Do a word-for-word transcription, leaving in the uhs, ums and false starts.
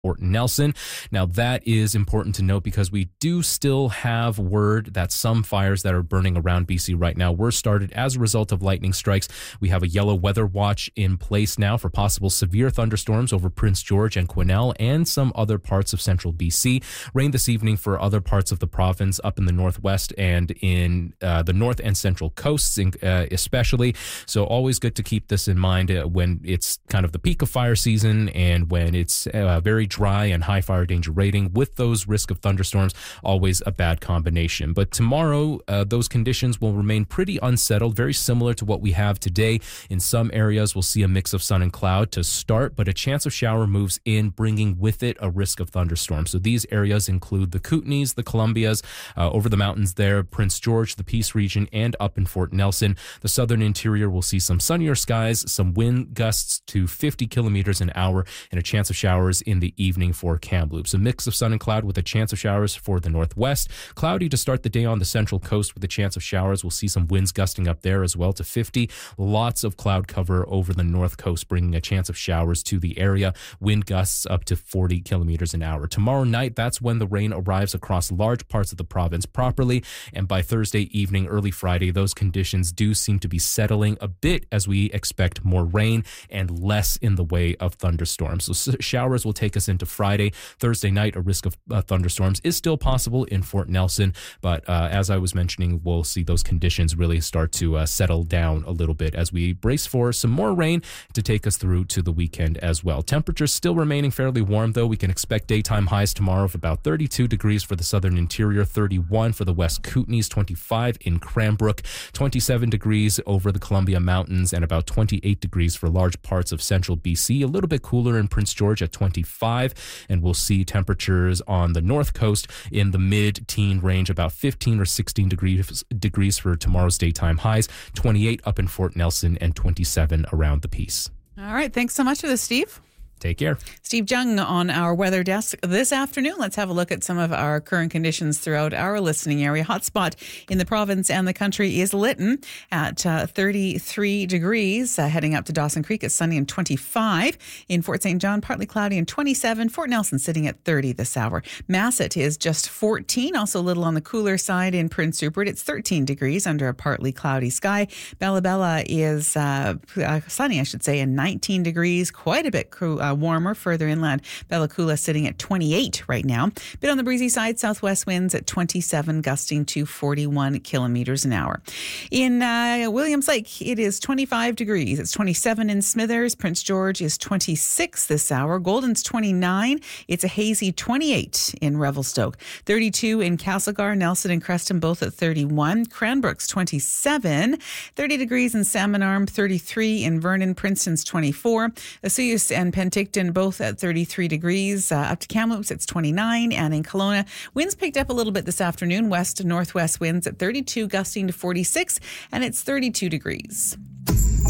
Fort Nelson. Now, that is important to note because we do still have word that some fires that are burning around B C right now were started as a result of lightning strikes. We have a yellow weather watch in place now for possible severe thunderstorms over Prince George and Quesnel and some other parts of central B C. Rain this evening for other parts of the province up in the northwest and in uh, the north and central coasts, uh, especially. So always good to keep this in mind uh, when it's kind of the peak of fire season and when it's uh, very dry and high fire danger rating. With those risk of thunderstorms, always a bad combination. But tomorrow, uh, those conditions will remain pretty unsettled, very similar to what we have today. In some areas, we'll see a mix of sun and cloud to start, but a chance of shower moves in, bringing with it a risk of thunderstorms. So these areas include the Kootenays, the Columbias, uh, over the mountains there, Prince George, the Peace region, and up in Fort Nelson. The southern interior will see some sunnier skies, some wind gusts to fifty kilometers an hour, and a chance of showers in the evening for Kamloops. A mix of sun and cloud with a chance of showers for the northwest. Cloudy to start the day on the central coast with a chance of showers. We'll see some winds gusting up there as well to fifty. Lots of cloud cover over the north coast, bringing a chance of showers to the area. Wind gusts up to forty kilometers an hour. Tomorrow night, that's when the rain arrives across large parts of the province properly. And by Thursday evening, early Friday, those conditions do seem to be settling a bit as we expect more rain and less in the way of thunderstorms. So showers will take us into Friday. Thursday night, a risk of uh, thunderstorms is still possible in Fort Nelson, but uh, as I was mentioning, we'll see those conditions really start to uh, settle down a little bit as we brace for some more rain to take us through to the weekend as well. Temperatures still remaining fairly warm, though. We can expect daytime highs tomorrow of about thirty-two degrees for the southern interior, thirty-one for the West Kootenays, twenty-five in Cranbrook, twenty-seven degrees over the Columbia Mountains, and about twenty-eight degrees for large parts of central B C. A little bit cooler in Prince George at twenty-five, and we'll see temperatures on the north coast in the mid-teen range, about fifteen or sixteen degrees degrees for tomorrow's daytime highs, twenty-eight up in Fort Nelson, and twenty-seven around the Peace. All right, thanks so much for this, Steve. Take care. Steve Jung on our weather desk this afternoon. Let's have a look at some of our current conditions throughout our listening area. Hotspot in the province and the country is Lytton at uh, thirty-three degrees. Uh, heading up to Dawson Creek, it's sunny and twenty-five. In Fort Saint John, partly cloudy and twenty-seven. Fort Nelson sitting at thirty this hour. Masset is just fourteen, also a little on the cooler side in Prince Rupert. It's thirteen degrees under a partly cloudy sky. Bella Bella is uh, uh, sunny, I should say, and nineteen degrees, quite a bit cool. Uh, warmer further inland. Bella Coola sitting at twenty-eight right now. Bit on the breezy side, southwest winds at twenty-seven, gusting to forty-one kilometers an hour. In uh, Williams Lake, it is twenty-five degrees. It's twenty-seven in Smithers. Prince George is twenty-six this hour. Golden's twenty-nine. It's a hazy twenty-eight in Revelstoke. thirty-two in Castlegar. Nelson and Creston both at thirty-one. Cranbrook's twenty-seven. thirty degrees in Salmon Arm. thirty-three in Vernon. Princeton's twenty-four. Osoyoos and Penticton both at thirty-three degrees. Uh, up to Kamloops, it's twenty-nine. And in Kelowna, winds picked up a little bit this afternoon. West to northwest winds at thirty-two, gusting to forty-six. And it's thirty-two degrees.